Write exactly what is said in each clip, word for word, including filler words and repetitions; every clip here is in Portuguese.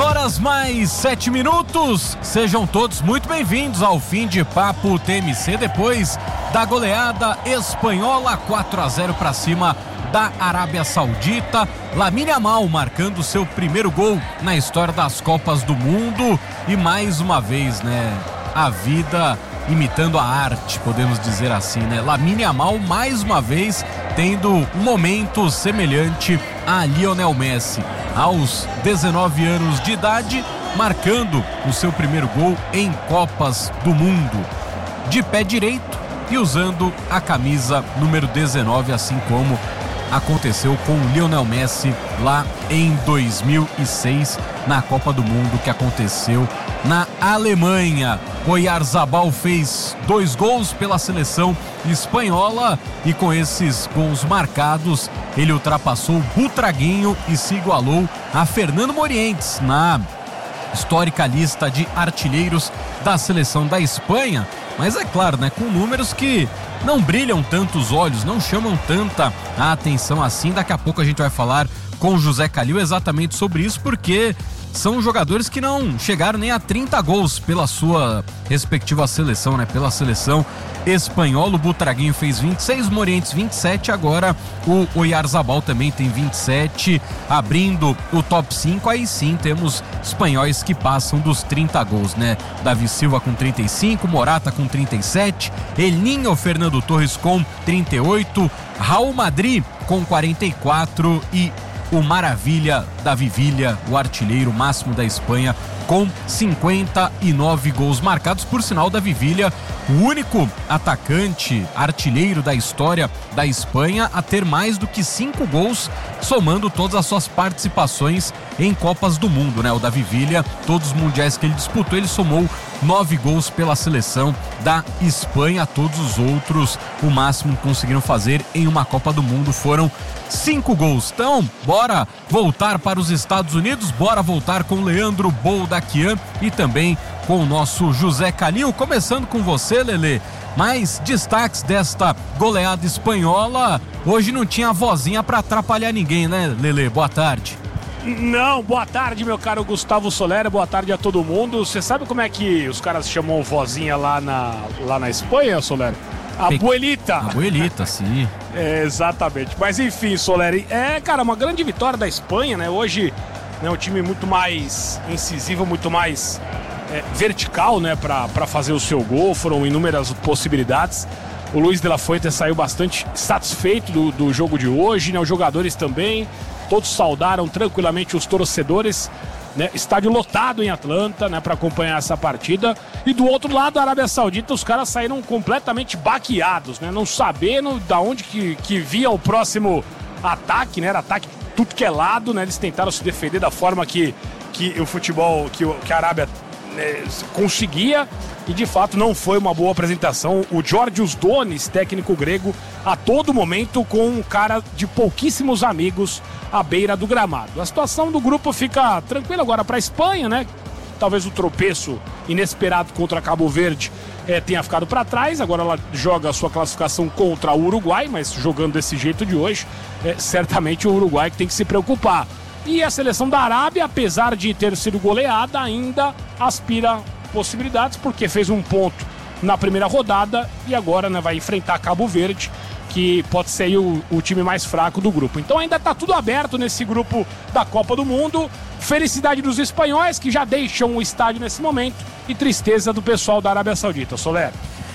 horas mais sete minutos. Sejam todos muito bem-vindos ao fim de Papo T M C depois da goleada espanhola quatro a zero para cima da Arábia Saudita. Lamine Yamal marcando seu primeiro gol na história das Copas do Mundo e mais uma vez, né, a vida imitando a arte, podemos dizer assim, né? Lamine Yamal mais uma vez tendo um momento semelhante a Lionel Messi, aos dezenove anos de idade, marcando o seu primeiro gol em Copas do Mundo, de pé direito e usando a camisa número dezenove, assim como aconteceu com o Lionel Messi lá em dois mil e seis na Copa do Mundo, que aconteceu na Alemanha. Oyarzabal fez dois gols pela seleção espanhola e com esses gols marcados ele ultrapassou o Butraguinho e se igualou a Fernando Morientes na histórica lista de artilheiros da seleção da Espanha. Mas é claro, né, com números que não brilham tanto os olhos, não chamam tanta a atenção assim. Daqui a pouco a gente vai falar com o José Calil exatamente sobre isso, porque são jogadores que não chegaram nem a trinta gols pela sua respectiva seleção, né? Pela seleção espanhola. O Butraguinho fez vinte e seis, Morientes vinte e sete, agora o Oyarzabal também tem vinte e sete, abrindo o top cinco. Aí sim temos espanhóis que passam dos trinta gols, né? Davi Silva com trinta e cinco, Morata com trinta e sete, El Niño Fernando Torres com trinta e oito, Raul Madrid com quarenta e quatro e o Maravilha Davi Villa, o artilheiro máximo da Espanha, com cinquenta e nove gols marcados. Por sinal, Davi Villa, o único atacante artilheiro da história da Espanha a ter mais do que cinco gols, somando todas as suas participações em Copas do Mundo, né? O Davi Villa, todos os mundiais que ele disputou, ele somou nove gols pela seleção da Espanha. Todos os outros, o máximo que conseguiram fazer em uma Copa do Mundo foram cinco gols. Então, bora voltar para os Estados Unidos, bora voltar com Leandro Boldaquian e também com o nosso José Calil. Começando com você, Lelê, mais destaques desta goleada espanhola. Hoje não tinha vozinha para atrapalhar ninguém, né, Lelê? Boa tarde. Não, boa tarde, meu caro Gustavo Soler, boa tarde a todo mundo. Você sabe como é que os caras chamam vozinha lá na, lá na Espanha, Soler? Abuelita. Abuelita, sim. É, exatamente. Mas enfim, Soler, é, cara, uma grande vitória da Espanha, né? Hoje, né, um time muito mais incisivo, muito mais é, vertical, né, pra, pra fazer o seu gol. Foram inúmeras possibilidades. O Luiz de la Fuente saiu bastante satisfeito do, do jogo de hoje, né? Os jogadores também. Todos saudaram tranquilamente os torcedores, né? Estádio lotado em Atlanta, né, para acompanhar essa partida. E do outro lado, a Arábia Saudita, os caras saíram completamente baqueados, né? Não sabendo da onde que, que via o próximo ataque, né? Era ataque tudo que é lado, né? Eles tentaram se defender da forma que, que o futebol, que, que a Arábia, né, conseguia. E de fato não foi uma boa apresentação. O Georgios Donis, técnico grego, a todo momento com um cara de pouquíssimos amigos à beira do gramado. A situação do grupo fica tranquila agora para a Espanha, né? Talvez o tropeço inesperado contra Cabo Verde é, tenha ficado para trás. Agora ela joga a sua classificação contra o Uruguai, mas jogando desse jeito de hoje, é, certamente o Uruguai que tem que se preocupar. E a seleção da Arábia, apesar de ter sido goleada, ainda aspira possibilidades, porque fez um ponto na primeira rodada e agora, né, vai enfrentar Cabo Verde, que pode ser o, o time mais fraco do grupo. Então ainda está tudo aberto nesse grupo da Copa do Mundo. Felicidade dos espanhóis, que já deixam o estádio nesse momento, e tristeza do pessoal da Arábia Saudita. Soler.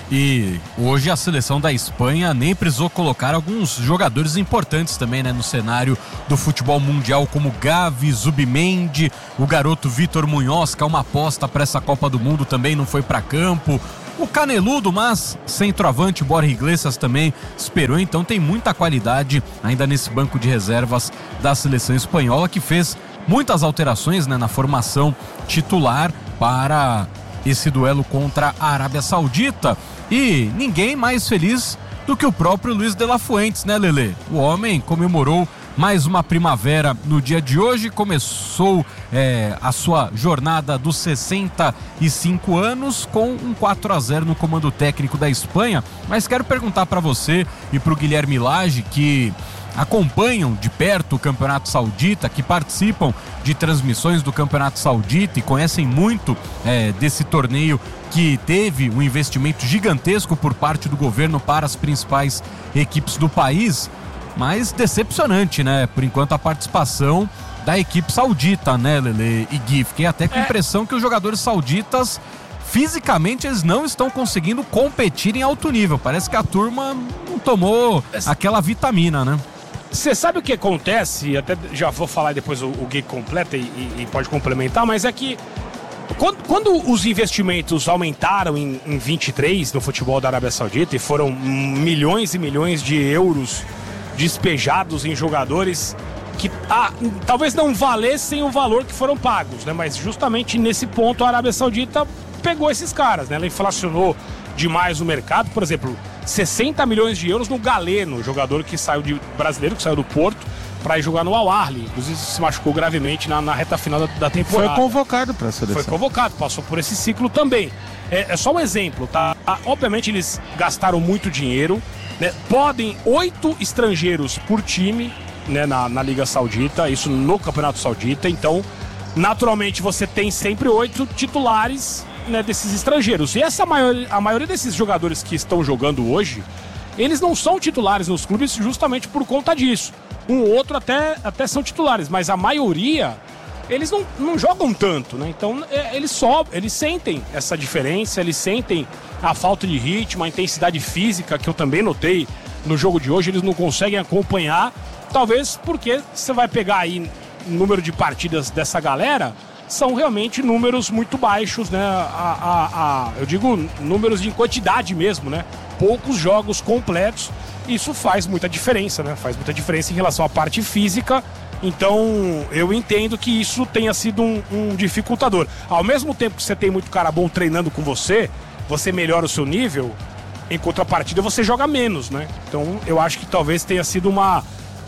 E hoje a seleção da Espanha nem precisou colocar alguns jogadores importantes também, né, no cenário do futebol mundial, como Gavi, Zubimendi, o garoto Vitor Munhoz, que é uma aposta para essa Copa do Mundo, também não foi para campo. O caneludo, mas centroavante Borja Iglesias também esperou. Então tem muita qualidade ainda nesse banco de reservas da seleção espanhola, que fez muitas alterações, né, na formação titular para esse duelo contra a Arábia Saudita. E ninguém mais feliz do que o próprio Luiz de la Fuente, né, Lelê? O homem comemorou mais uma primavera no dia de hoje, começou é, a sua jornada dos sessenta e cinco anos com um quatro a zero no comando técnico da Espanha. Mas quero perguntar para você e para o Guilherme Lage, que acompanham de perto o Campeonato Saudita, que participam de transmissões do Campeonato Saudita e conhecem muito é, desse torneio que teve um investimento gigantesco por parte do governo para as principais equipes do país, mas decepcionante, né? Por enquanto a participação da equipe saudita, né, Lele e Gui? Fiquei até com a impressão que os jogadores sauditas, fisicamente, eles não estão conseguindo competir em alto nível. Parece que a turma não tomou aquela vitamina, né? Você sabe o que acontece? Até já vou falar depois, o, o Gui completa e, e, e pode complementar, mas é que quando, quando os investimentos aumentaram em, em vinte e três no futebol da Arábia Saudita e foram milhões e milhões de euros despejados em jogadores que ah, talvez não valessem o valor que foram pagos, né? Mas justamente nesse ponto a Arábia Saudita pegou esses caras, né? Ela inflacionou demais o mercado. Por exemplo, sessenta milhões de euros no Galeno, jogador que saiu de brasileiro, que saiu do Porto para ir jogar no Al Ahly. Inclusive se machucou gravemente na, na reta final da, da temporada. Foi convocado para a seleção. Foi convocado, passou por esse ciclo também. É, é só um exemplo, tá? Obviamente eles gastaram muito dinheiro, né? Podem oito estrangeiros por time, né, na, na Liga Saudita, isso no Campeonato Saudita. Então, naturalmente, você tem sempre oito titulares, né, desses estrangeiros. E essa maior, a maioria desses jogadores que estão jogando hoje, eles não são titulares nos clubes justamente por conta disso. Um ou outro até, até são titulares, mas a maioria, eles não, não jogam tanto, né? Então, é, eles só, eles sentem essa diferença, eles sentem a falta de ritmo, a intensidade física, que eu também notei no jogo de hoje, eles não conseguem acompanhar, talvez porque você vai pegar aí o número de partidas dessa galera, são realmente números muito baixos, né? A, a, a, eu digo números de quantidade mesmo, né? Poucos jogos completos. Isso faz muita diferença, né? Faz muita diferença em relação à parte física. Então, eu entendo que isso tenha sido um, um dificultador. Ao mesmo tempo que você tem muito cara bom treinando com você, você melhora o seu nível, em contrapartida você joga menos, né? Então, eu acho que talvez tenha sido uma,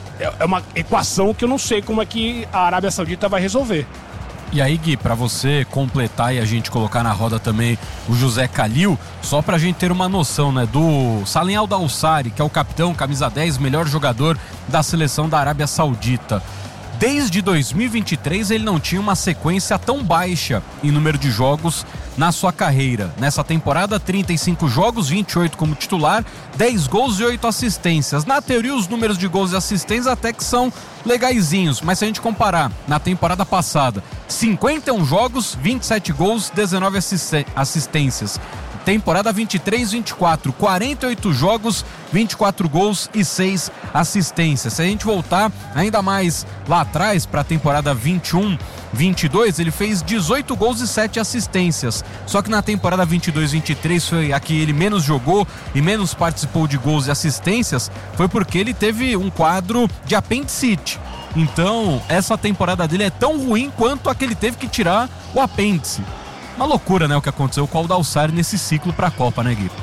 é uma equação que eu não sei como é que a Arábia Saudita vai resolver. E aí, Gui, para você completar e a gente colocar na roda também o José Calil, só pra gente ter uma noção, né, do Salem Al Dawsari, que é o capitão, camisa dez, melhor jogador da seleção da Arábia Saudita. Desde dois mil e vinte e três ele não tinha uma sequência tão baixa em número de jogos na sua carreira. Nessa temporada, trinta e cinco jogos, vinte e oito como titular, dez gols e oito assistências. Na teoria, os números de gols e assistências até que são legaizinhos, mas se a gente comparar na temporada passada, cinquenta e um jogos, vinte e sete gols, dezenove assistências. Temporada vinte e três vinte e quatro, quarenta e oito jogos, vinte e quatro gols e seis assistências. Se a gente voltar ainda mais lá atrás para a temporada vinte e um vinte e dois, ele fez dezoito gols e sete assistências. Só que na temporada vinte e dois vinte e três foi a que ele menos jogou e menos participou de gols e assistências, foi porque ele teve um quadro de apendicite. Então, essa temporada dele é tão ruim quanto a que ele teve que tirar o apêndice. Uma loucura, né, o que aconteceu com o Al Dawsari nesse ciclo pra Copa, né, Gui?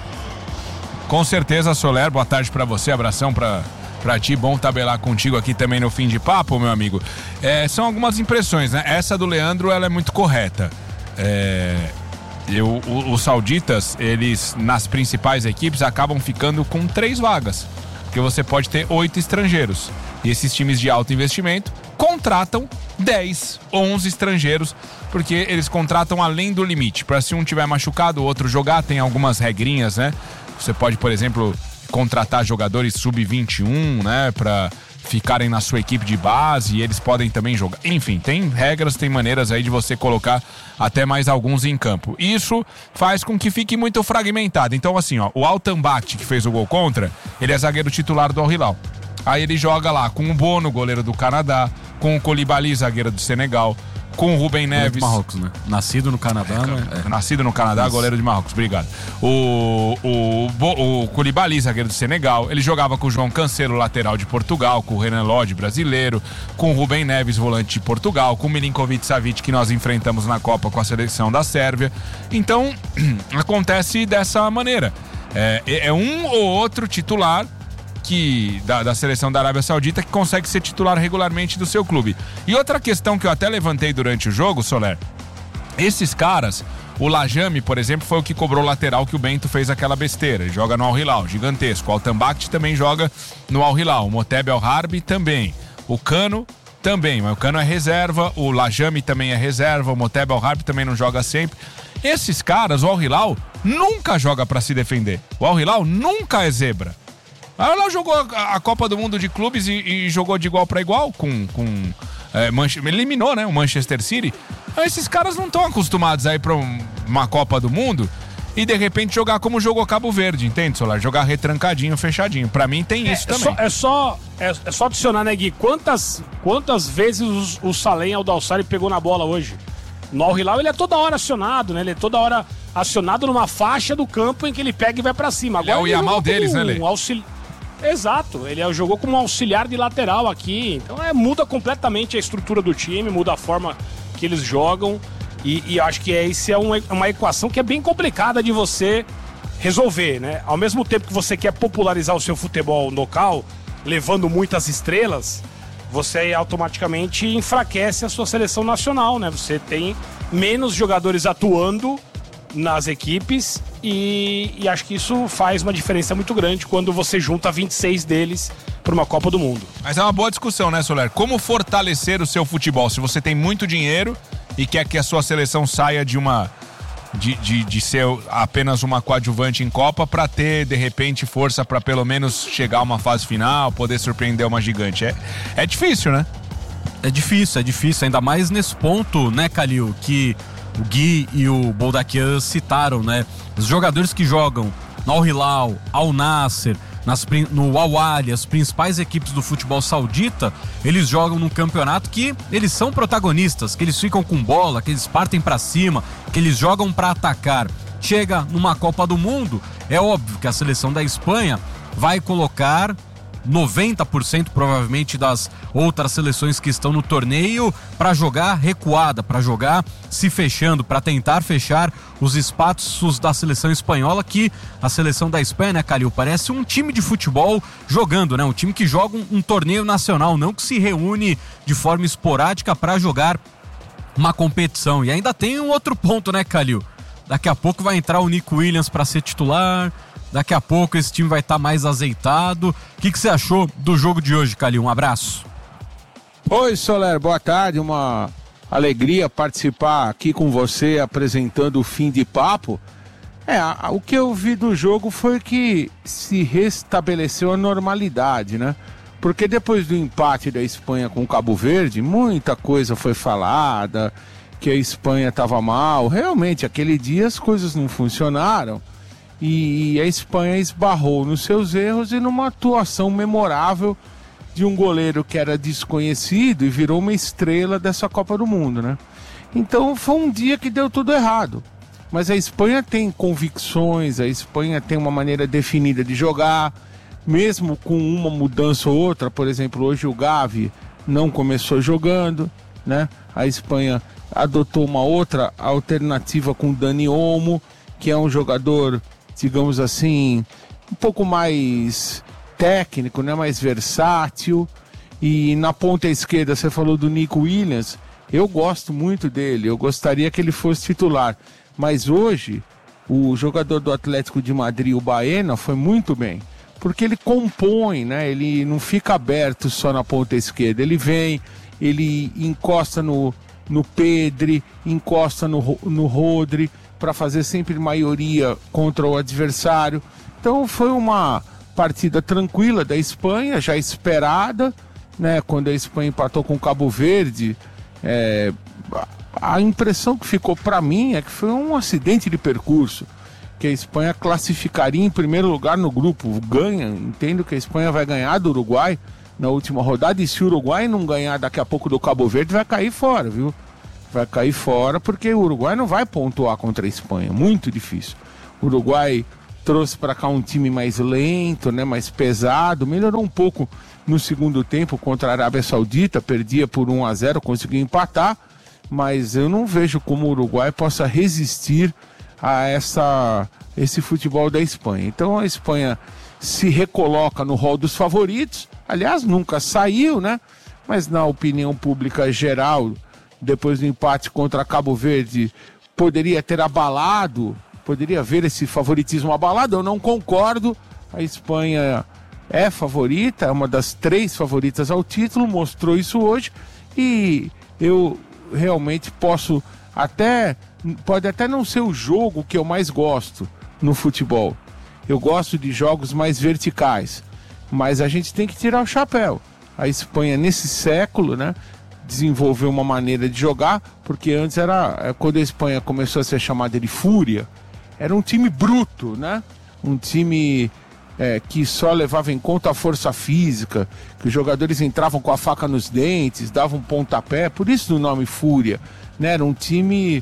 Com certeza, Soler, boa tarde pra você, abração pra, pra ti, bom tabelar contigo aqui também no Fim de Papo, meu amigo. É, são algumas impressões, né? Essa do Leandro, ela é muito correta. É, eu, o, os sauditas, eles, nas principais equipes, acabam ficando com três vagas, porque você pode ter oito estrangeiros. E esses times de alto investimento contratam dez, onze estrangeiros, porque eles contratam além do limite. Para se um tiver machucado, o outro jogar, tem algumas regrinhas, né? Você pode, por exemplo, contratar jogadores sub vinte e um, né? Para ficarem na sua equipe de base e eles podem também jogar. Enfim, tem regras, tem maneiras aí de você colocar até mais alguns em campo. Isso faz com que fique muito fragmentado. Então, assim, ó, o Altambati, que fez o gol contra, ele é zagueiro titular do Al Hilal. Aí ele joga lá com o Bono, goleiro do Canadá, com o Koulibaly, zagueiro do Senegal, com o Rubem Neves. Marrocos, né? Nascido no Canadá, é, né? É. Nascido no Canadá, Isso. Goleiro de Marrocos, obrigado. O, o, o, o Koulibaly, zagueiro do Senegal, ele jogava com o João Cancelo, lateral de Portugal, com o Renan Lodge, brasileiro, com o Rubem Neves, volante de Portugal, com o Milinkovic Savic, que nós enfrentamos na Copa com a seleção da Sérvia. Então, acontece dessa maneira. É, é um ou outro titular Que, da, da seleção da Arábia Saudita que consegue ser titular regularmente do seu clube. E outra questão que eu até levantei durante o jogo, Soler, esses caras, O Lajami, por exemplo, foi o que cobrou o lateral que o Bento fez aquela besteira. Ele joga no Al Hilal, gigantesco. O Altambact também joga no Al Hilal. O Moteb El Harbi também. O Cano também, mas o Cano é reserva. O Lajami também é reserva. O Moteb El Harbi também não joga sempre. Esses caras, o Al Hilal nunca joga pra se defender. O Al Hilal nunca é zebra. O Al Hilal jogou a, a Copa do Mundo de clubes e, e jogou de igual pra igual com... com é, Manche... eliminou, né, o Manchester City. Então, esses caras não estão acostumados a ir pra um, uma Copa do Mundo e de repente jogar como jogou Cabo Verde, entende, Solar? Jogar retrancadinho, fechadinho. Pra mim tem isso é, também. É só, é, só, é, é só adicionar, né, Gui? Quantas, quantas vezes o, o Salem Aldalsari pegou na bola hoje? No Al Hilal ele é toda hora acionado, né? Ele é toda hora acionado numa faixa do campo em que ele pega e vai pra cima. Agora, ele é o Yamal deles, um, né, Lê? Um auxili... Exato, ele jogou como um auxiliar de lateral aqui. Então é, muda completamente a estrutura do time, muda a forma que eles jogam. E, e acho que essa é uma, uma equação que é bem complicada de você resolver, né? Ao mesmo tempo que você quer popularizar o seu futebol local, levando muitas estrelas, você automaticamente enfraquece a sua seleção nacional, né? Você tem menos jogadores atuando nas equipes e, e acho que isso faz uma diferença muito grande quando você junta vinte e seis deles para uma Copa do Mundo. Mas é uma boa discussão, né, Soler? Como fortalecer o seu futebol? Se você tem muito dinheiro e quer que a sua seleção saia de uma... De, de, de ser apenas uma coadjuvante em Copa para ter, de repente, força para pelo menos chegar a uma fase final, poder surpreender uma gigante. É, é difícil, né? É difícil, é difícil, ainda mais nesse ponto, né, Calil, que o Gui e o Boldaquian citaram, né? Os jogadores que jogam no Al Hilal, Al Nasser, nas, no Al Ahly, as principais equipes do futebol saudita, eles jogam num campeonato que eles são protagonistas, que eles ficam com bola, que eles partem pra cima, que eles jogam pra atacar. Chega numa Copa do Mundo, é óbvio que a seleção da Espanha vai colocar noventa por cento provavelmente das outras seleções que estão no torneio para jogar recuada, para jogar se fechando, para tentar fechar os espaços da seleção espanhola, que a seleção da Espanha, né, Calil, parece um time de futebol jogando, né, um time que joga um, um torneio nacional, não que se reúne de forma esporádica para jogar uma competição. E ainda tem um outro ponto, né, Calil? Daqui a pouco vai entrar o Nico Williams para ser titular. Daqui a pouco esse time vai estar tá mais azeitado. O que, que você achou do jogo de hoje, Calil? Um abraço. Oi, Soler, boa tarde. Uma alegria participar aqui com você apresentando o Fim de Papo. É, a, o que eu vi do jogo foi que se restabeleceu a normalidade, né? Porque depois do empate da Espanha com o Cabo Verde, muita coisa foi falada, que a Espanha estava mal. Realmente, aquele dia as coisas não funcionaram. E a Espanha esbarrou nos seus erros e numa atuação memorável de um goleiro que era desconhecido e virou uma estrela dessa Copa do Mundo, né? Então foi um dia que deu tudo errado. Mas a Espanha tem convicções, a Espanha tem uma maneira definida de jogar, mesmo com uma mudança ou outra. Por exemplo, hoje o Gavi não começou jogando, né? A Espanha adotou uma outra alternativa com o Dani Olmo, que é um jogador, digamos assim, um pouco mais técnico, né? Mais versátil. E na ponta esquerda você falou do Nico Williams. Eu gosto muito dele, eu gostaria que ele fosse titular. Mas hoje, o jogador do Atlético de Madrid, o Baena, foi muito bem. Porque ele compõe, né? Ele não fica aberto só na ponta esquerda. Ele vem, ele encosta no, no Pedri, encosta no, no Rodri, para fazer sempre maioria contra o adversário. Então foi uma partida tranquila da Espanha, já esperada, né? Quando a Espanha empatou com o Cabo Verde, é, a impressão que ficou para mim é que foi um acidente de percurso, que a Espanha classificaria em primeiro lugar no grupo, ganha, entendo que a Espanha vai ganhar do Uruguai na última rodada, e se o Uruguai não ganhar daqui a pouco do Cabo Verde, vai cair fora, viu? Vai cair fora porque o Uruguai não vai pontuar contra a Espanha, muito difícil. O Uruguai trouxe para cá um time mais lento, né, mais pesado, melhorou um pouco no segundo tempo contra a Arábia Saudita, perdia por um a zero, conseguiu empatar, mas eu não vejo como o Uruguai possa resistir a essa, esse futebol da Espanha. Então a Espanha se recoloca no rol dos favoritos, aliás, nunca saiu, né? Mas na opinião pública geral, depois do empate contra Cabo Verde, poderia ter abalado, poderia haver esse favoritismo abalado. Eu não concordo. A Espanha é favorita, é uma das três favoritas ao título, mostrou isso hoje, e eu realmente posso até, pode até não ser o jogo que eu mais gosto no futebol. Eu gosto de jogos mais verticais, mas a gente tem que tirar o chapéu. A Espanha, nesse século, né, desenvolveu uma maneira de jogar, porque antes era, quando a Espanha começou a ser chamada de Fúria, era um time bruto, né? Um time é, que só levava em conta a força física, que os jogadores entravam com a faca nos dentes, davam pontapé, por isso o nome Fúria, né? Era um time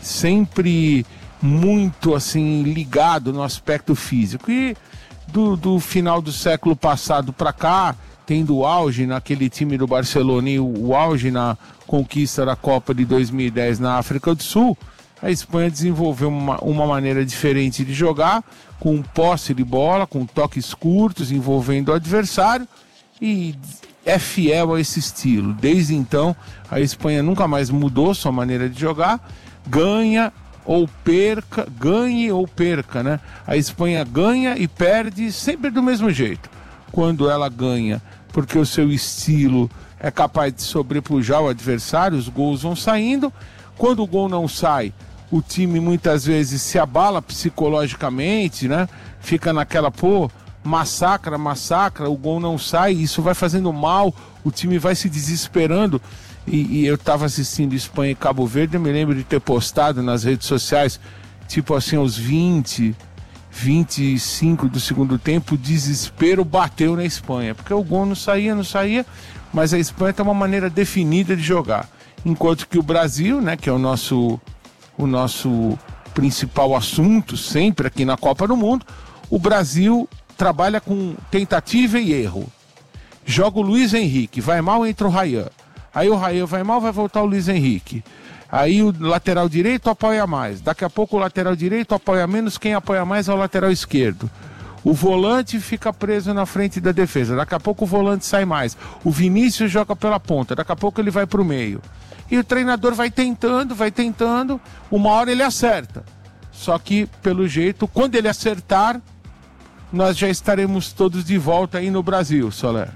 sempre muito assim ligado no aspecto físico. E do, do final do século passado para cá, tendo o auge naquele time do Barcelona e o, o auge na conquista da Copa de dois mil e dez na África do Sul, a Espanha desenvolveu uma, uma maneira diferente de jogar, com posse de bola, com toques curtos, envolvendo o adversário, e é fiel a esse estilo. Desde então, a Espanha nunca mais mudou sua maneira de jogar, ganha ou perca, ganhe ou perca, né? A Espanha ganha e perde sempre do mesmo jeito. Quando ela ganha, porque o seu estilo é capaz de sobrepujar o adversário, os gols vão saindo. Quando o gol não sai, o time muitas vezes se abala psicologicamente, né? Fica naquela, pô, massacra, massacra, o gol não sai, isso vai fazendo mal, o time vai se desesperando. E, e eu estava assistindo Espanha e Cabo Verde, eu me lembro de ter postado nas redes sociais, tipo assim, aos vinte, vinte e cinco do segundo tempo, o desespero bateu na Espanha, porque o gol não saía, não saía, mas a Espanha tem uma maneira definida de jogar. Enquanto que o Brasil, né, que é o nosso, o nosso principal assunto sempre aqui na Copa do Mundo, o Brasil trabalha com tentativa e erro. Joga o Luiz Henrique, vai mal, entra o Ryan. Aí o Ryan vai mal, vai voltar o Luiz Henrique. Aí o lateral direito apoia mais. Daqui a pouco o lateral direito apoia menos, quem apoia mais é o lateral esquerdo. O volante fica preso na frente da defesa. Daqui a pouco o volante sai mais. O Vinícius joga pela ponta. Daqui a pouco ele vai para o meio. E o treinador vai tentando, vai tentando. Uma hora ele acerta. Só que, pelo jeito, quando ele acertar, nós já estaremos todos de volta aí no Brasil, Soler.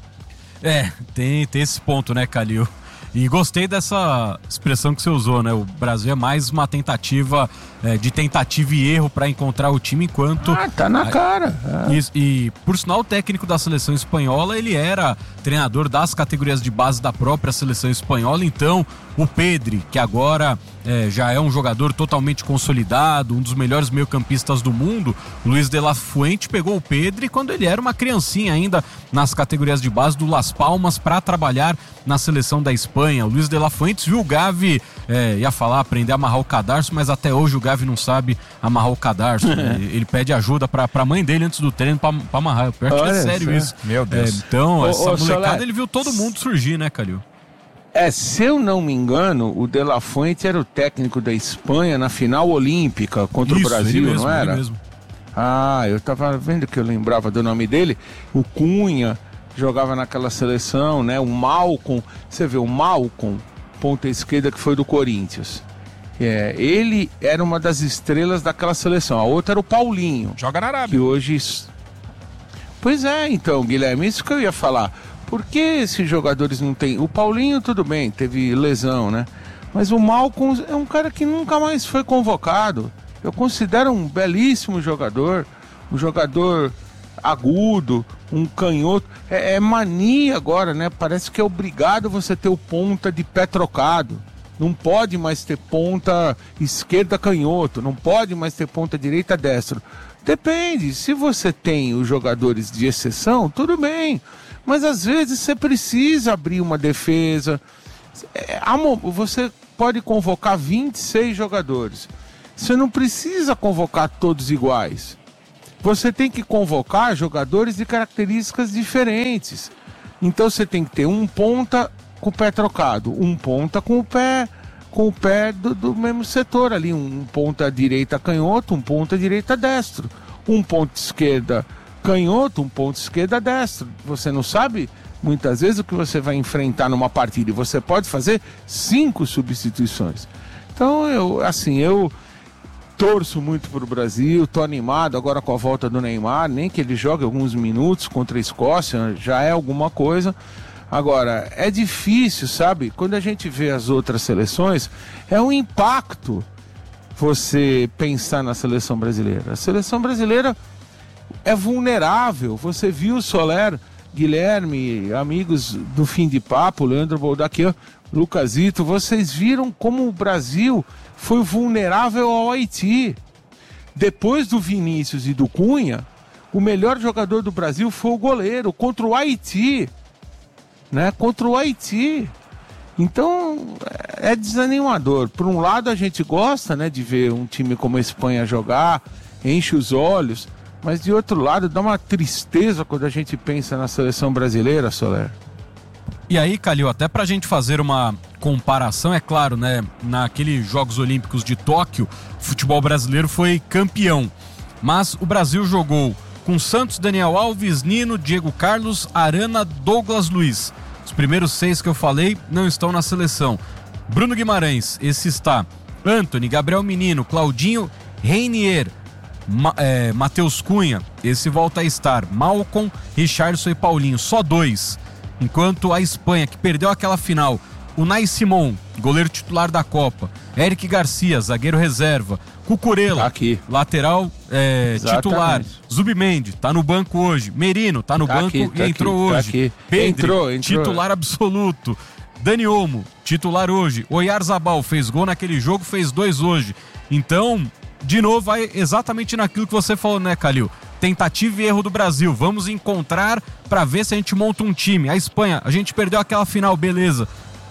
É, tem, tem esse ponto, né, Calil? E gostei dessa expressão que você usou, né? O Brasil é mais uma tentativa é, de tentativa e erro para encontrar o time, enquanto... Ah, tá na cara. É. E, e, por sinal, o técnico da seleção espanhola, ele era treinador das categorias de base da própria seleção espanhola. Então, o Pedri, que agora é, já é um jogador totalmente consolidado, um dos melhores meio-campistas do mundo, Luis de la Fuente pegou o Pedri quando ele era uma criancinha ainda nas categorias de base do Las Palmas para trabalhar na seleção da Espanha. O Luis de la Fuente viu o Gavi, é, ia falar, aprender a amarrar o cadarço, mas até hoje o Gavi não sabe amarrar o cadarço. ele, ele pede ajuda pra, pra mãe dele antes do treino pra, pra amarrar. Eu pior que é sério isso. Meu Deus. É, então, ô, essa ô, molecada, Soler, ele viu todo mundo surgir, né, Calil? É, se eu não me engano, o De La Fuente era o técnico da Espanha na final olímpica contra isso, o Brasil, ele mesmo, não era? Ele mesmo. Ah, eu tava vendo que eu lembrava do nome dele. O Cunha jogava naquela seleção, né? O Malcom, você vê, o Malcom, ponta esquerda, que foi do Corinthians. É, ele era uma das estrelas daquela seleção. A outra era o Paulinho. Joga na Arábia. Que hoje... Pois é, então, Guilherme, isso que eu ia falar. Por que esses jogadores não têm... O Paulinho, tudo bem, teve lesão, né? Mas o Malcom é um cara que nunca mais foi convocado. Eu considero um belíssimo jogador. Um jogador agudo, um canhoto. É, é mania agora, né? Parece que é obrigado você ter o ponta de pé trocado. Não pode mais ter ponta esquerda canhoto. Não pode mais ter ponta direita destro. Depende. Se você tem os jogadores de exceção, tudo bem. Mas às vezes você precisa abrir uma defesa. É, você pode convocar vinte e seis jogadores. Você não precisa convocar todos iguais. Você tem que convocar jogadores de características diferentes. Então você tem que ter um ponta com o pé trocado, um ponta com o pé, com o pé do, do mesmo setor ali, um ponta direita canhoto, um ponta direita destro, um ponta esquerda canhoto, um ponta esquerda destro. Você não sabe muitas vezes o que você vai enfrentar numa partida e você pode fazer cinco substituições. Então, eu, assim, eu torço muito pro Brasil, tô animado agora com a volta do Neymar, nem que ele jogue alguns minutos contra a Escócia, já é alguma coisa. Agora, é difícil, sabe? Quando a gente vê as outras seleções, é um impacto você pensar na seleção brasileira. A seleção brasileira é vulnerável. Você viu o Soler, Guilherme, amigos do Fim de Papo, Leandro Boldaquian, Lucasito, vocês viram como o Brasil foi vulnerável ao Haiti. Depois do Vinícius e do Cunha, o melhor jogador do Brasil foi o goleiro contra o Haiti. Né? Contra o Haiti. Então, é desanimador. Por um lado, a gente gosta, né, de ver um time como a Espanha jogar, enche os olhos, mas de outro lado, dá uma tristeza quando a gente pensa na seleção brasileira, Soler. E aí, Calil, até pra gente fazer uma comparação, é claro, né, naqueles Jogos Olímpicos de Tóquio, o futebol brasileiro foi campeão, mas o Brasil jogou com Santos, Daniel Alves, Nino, Diego Carlos, Arana, Douglas Luiz. Os primeiros seis que eu falei não estão na seleção. Bruno Guimarães, esse está. Antony, Gabriel Menino, Claudinho, Reinier, Ma é, Matheus Cunha, esse volta a estar. Malcom, Richarlison e Paulinho, só dois. Enquanto a Espanha, que perdeu aquela final, Unai Simon, goleiro titular da Copa, Eric Garcia, zagueiro reserva, Cucurella, tá aqui. Lateral é, titular, Zubimendi, tá no banco hoje, Merino, tá no tá banco aqui, tá e entrou aqui, hoje, tá Pedri, entrou, entrou. Titular absoluto, Dani Olmo, titular hoje, Oyarzabal fez gol naquele jogo, fez dois hoje. Então, de novo, vai exatamente naquilo que você falou, né, Calil? Tentativa e erro do Brasil, vamos encontrar para ver se a gente monta um time. A Espanha, a gente perdeu aquela final, beleza.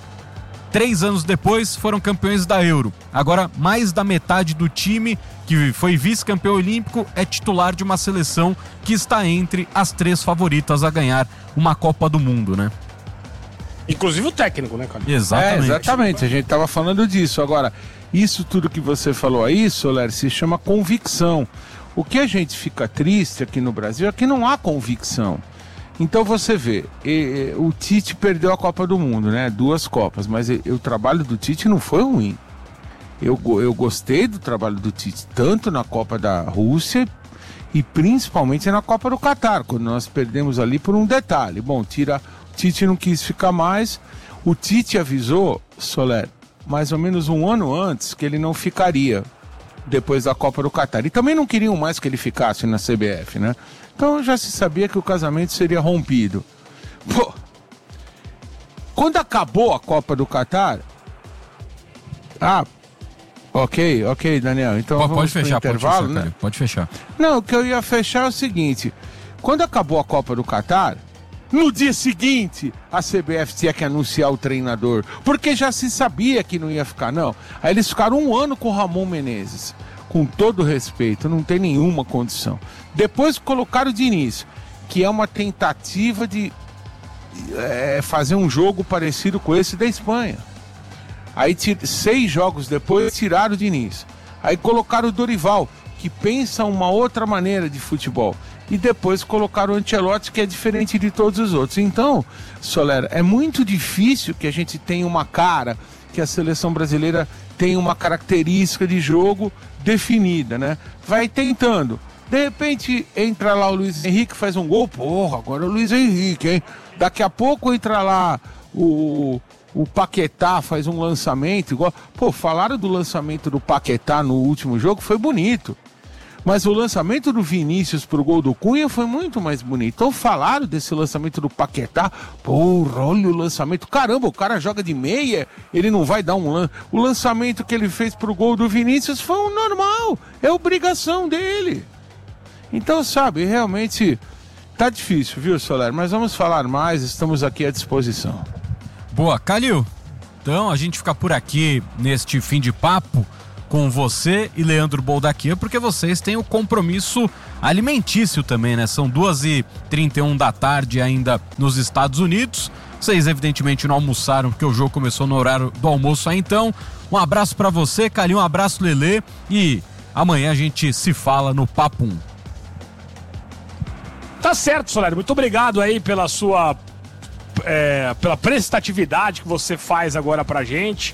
Três anos depois foram campeões da Euro. Agora, mais da metade do time que foi vice-campeão olímpico é titular de uma seleção que está entre as três favoritas a ganhar uma Copa do Mundo, né? Inclusive o técnico, né, cara? Exatamente. É, exatamente, a gente estava falando disso. Agora, isso tudo que você falou aí, Soler, se chama convicção. O que a gente fica triste aqui no Brasil é que não há convicção. Então você vê, e, e, o Tite perdeu a Copa do Mundo, né? Duas Copas, mas e, o trabalho do Tite não foi ruim. Eu, eu gostei do trabalho do Tite, tanto na Copa da Rússia e principalmente na Copa do Catar, quando nós perdemos ali por um detalhe. Bom, tira, o Tite não quis ficar mais, o Tite avisou, Soler, mais ou menos um ano antes que ele não ficaria depois da Copa do Catar. E também não queriam mais que ele ficasse na C B F, né? Então já se sabia que o casamento seria rompido. Pô, quando acabou a Copa do Catar... Ah, ok, ok, Daniel. Então pode, vamos pode fechar, pro intervalo, pode fechar, né? Pode fechar. Não, o que eu ia fechar é o seguinte. Quando acabou a Copa do Catar, no dia seguinte, a C B F tinha que anunciar o treinador, porque já se sabia que não ia ficar, não. Aí eles ficaram um ano com o Ramon Menezes. Com todo respeito, não tem nenhuma condição. Depois colocaram o Diniz, que é uma tentativa de é, fazer um jogo parecido com esse da Espanha. Aí, seis jogos depois, tiraram o Diniz. Aí colocaram o Dorival, que pensa uma outra maneira de futebol. E depois colocaram o Ancelotti, que é diferente de todos os outros. Então, Soler, é muito difícil que a gente tenha uma cara, que a seleção brasileira tem uma característica de jogo definida, né? Vai tentando. De repente, entra lá o Luiz Henrique, faz um gol. Porra, agora é o Luiz Henrique, hein? Daqui a pouco entra lá o, o Paquetá, faz um lançamento. Igual... Pô, falaram do lançamento do Paquetá no último jogo, foi bonito. Mas o lançamento do Vinícius pro gol do Cunha foi muito mais bonito. Então falaram desse lançamento do Paquetá. Porra, olha o lançamento. Caramba, o cara joga de meia, ele não vai dar um lan... O lançamento que ele fez pro gol do Vinícius foi um normal. É obrigação dele. Então, sabe, realmente tá difícil, viu, Soler? Mas vamos falar mais, estamos aqui à disposição. Boa, Calil. Então a gente fica por aqui neste fim de papo com você e Leandro Boldaquian, porque vocês têm o compromisso alimentício também, né? São duas e trinta e um da tarde ainda nos Estados Unidos. Vocês evidentemente não almoçaram porque o jogo começou no horário do almoço aí, então. Um abraço pra você, Calil, um abraço, Lelê, e amanhã a gente se fala no Papo um. Tá certo, Soler. Muito obrigado aí pela sua é, pela prestatividade que você faz agora pra gente.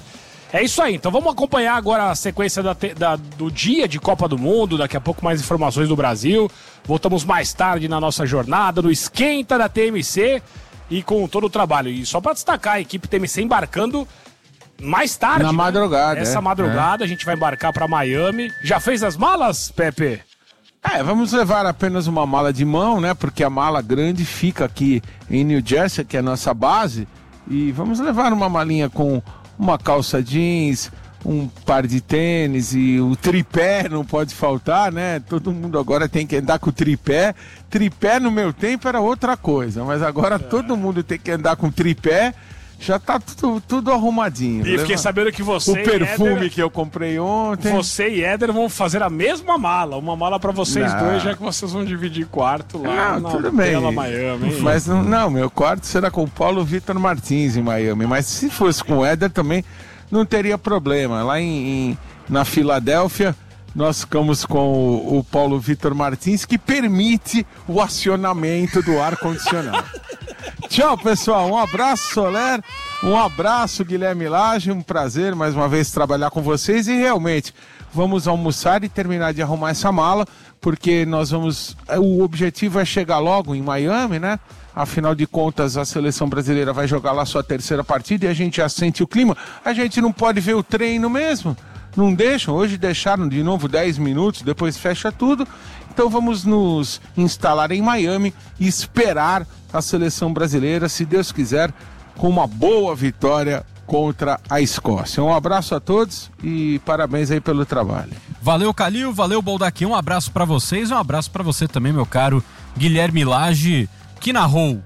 É isso aí, então vamos acompanhar agora a sequência da, da, do dia de Copa do Mundo, daqui a pouco mais informações do Brasil. Voltamos mais tarde na nossa jornada, no Esquenta da T M C e com todo o trabalho. E só para destacar, a equipe T M C embarcando mais tarde. Na né? madrugada. Essa é, madrugada é. a gente vai embarcar para Miami. Já fez as malas, Pepe? É, vamos levar apenas uma mala de mão, né? Porque a mala grande fica aqui em New Jersey, que é a nossa base. E vamos levar uma malinha com uma calça jeans, um par de tênis e o tripé não pode faltar, né? Todo mundo agora tem que andar com tripé. Tripé no meu tempo era outra coisa, mas agora é. todo mundo tem que andar com tripé. Já tá tudo, tudo arrumadinho. E fiquei sabendo que você O perfume Éder, que eu comprei ontem. Você e Éder vão fazer a mesma mala. Uma mala pra vocês não. dois, já que vocês vão dividir quarto lá não, na tudo bem. Bela Miami. Hein? Mas não, não, meu quarto será com o Paulo Vitor Martins em Miami. Mas se fosse com o Éder também não teria problema. Lá em, em na Filadélfia, nós ficamos com o, o Paulo Vitor Martins, que permite o acionamento do ar-condicionado. Tchau, pessoal. Um abraço, Soler. Um abraço, Guilherme Lage. Um prazer, mais uma vez, trabalhar com vocês. E, realmente, vamos almoçar e terminar de arrumar essa mala, porque nós vamos... O objetivo é chegar logo em Miami, né? Afinal de contas, a seleção brasileira vai jogar lá sua terceira partida e a gente já sente o clima. A gente não pode ver o treino mesmo. Não deixam. Hoje deixaram de novo dez minutos, depois fecha tudo. Então vamos nos instalar em Miami e esperar a seleção brasileira, se Deus quiser, com uma boa vitória contra a Escócia. Um abraço a todos e parabéns aí pelo trabalho. Valeu, Calil, valeu, Baldaquim, um abraço pra vocês e um abraço pra você também, meu caro Guilherme Lage, que narrou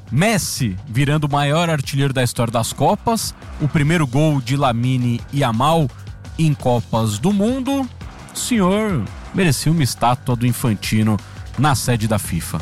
Messi virando o maior artilheiro da história das Copas, o primeiro gol de Lamine Yamal em Copas do Mundo. O senhor merecia uma estátua do Infantino na sede da FIFA.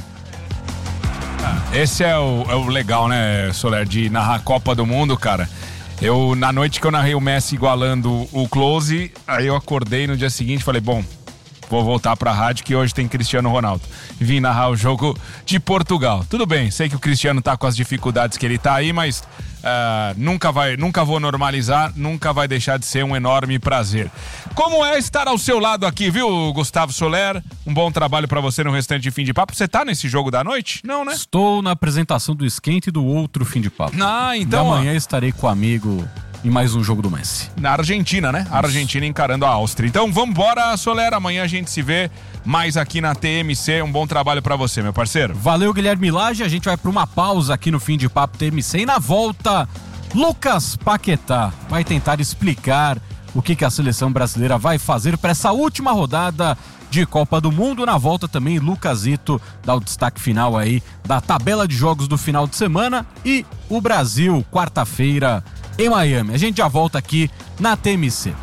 Esse é o, é o legal, né, Soler, de narrar a Copa do Mundo, cara. Eu, na noite que eu narrei o Messi igualando o Close, aí eu acordei no dia seguinte e falei, bom, vou voltar pra rádio que hoje tem Cristiano Ronaldo. Vim narrar o jogo de Portugal. Tudo bem, sei que o Cristiano tá com as dificuldades que ele tá aí, mas uh, nunca vai, nunca vou normalizar, nunca vai deixar de ser um enorme prazer. Como é estar ao seu lado aqui, viu, Gustavo Soler? Um bom trabalho pra você no restante de Fim de Papo. Você tá nesse jogo da noite? Não, né? Estou na apresentação do Esquenta e do outro Fim de Papo. Ah, então... Amanhã estarei com o amigo... em mais um jogo do Messi. Na Argentina, né? A Argentina encarando a Áustria. Então vamos embora, Soler. Amanhã a gente se vê mais aqui na T M C. Um bom trabalho pra você, meu parceiro. Valeu, Guilherme Lage. A gente vai pra uma pausa aqui no Fim de Papo T M C. E na volta, Lucas Paquetá vai tentar explicar o que, que a seleção brasileira vai fazer para essa última rodada de Copa do Mundo. Na volta também, Lucasito dá o destaque final aí da tabela de jogos do final de semana. E o Brasil, quarta-feira, em Miami. A gente já volta aqui na T M C.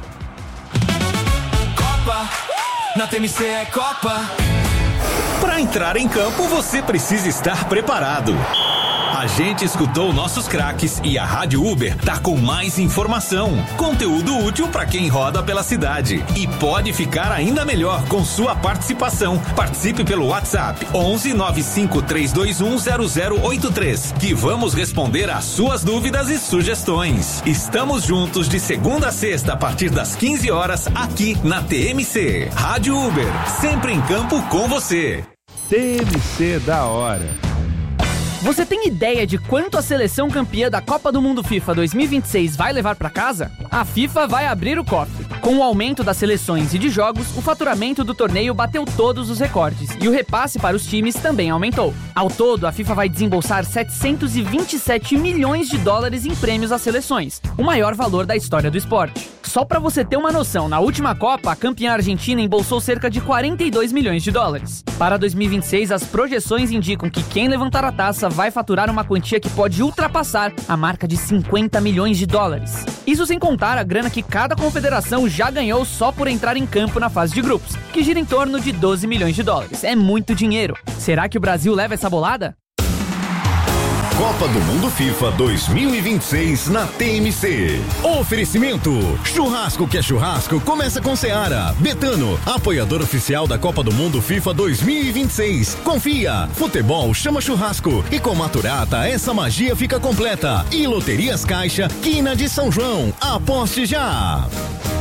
Copa, na T M C é Copa. Para entrar em campo, você precisa estar preparado. A gente escutou nossos craques e a Rádio Uber tá com mais informação, conteúdo útil para quem roda pela cidade e pode ficar ainda melhor com sua participação. Participe pelo WhatsApp onze nove cinco três dois um zero zero oito três, que vamos responder às suas dúvidas e sugestões. Estamos juntos de segunda a sexta a partir das quinze horas aqui na T M C. Rádio Uber, sempre em campo com você. T M C da hora. Você tem ideia de quanto a seleção campeã da Copa do Mundo FIFA dois mil e vinte e seis vai levar para casa? A FIFA vai abrir o cofre. Com o aumento das seleções e de jogos, o faturamento do torneio bateu todos os recordes e o repasse para os times também aumentou. Ao todo, a FIFA vai desembolsar setecentos e vinte e sete milhões de dólares em prêmios às seleções, o maior valor da história do esporte. Só para você ter uma noção, na última Copa, a campeã argentina embolsou cerca de quarenta e dois milhões de dólares. Para dois mil e vinte e seis, as projeções indicam que quem levantar a taça vai faturar uma quantia que pode ultrapassar a marca de cinquenta milhões de dólares. Isso sem contar a grana que cada confederação já ganhou só por entrar em campo na fase de grupos, que gira em torno de doze milhões de dólares. É muito dinheiro. Será que o Brasil leva essa bolada? Copa do Mundo FIFA dois mil e vinte e seis na T M C. Oferecimento: churrasco que é churrasco começa com Seara. Betano, apoiador oficial da Copa do Mundo FIFA dois mil e vinte e seis. Confia, futebol chama churrasco e com Maturata essa magia fica completa. E Loterias Caixa, Quina de São João. Aposte já!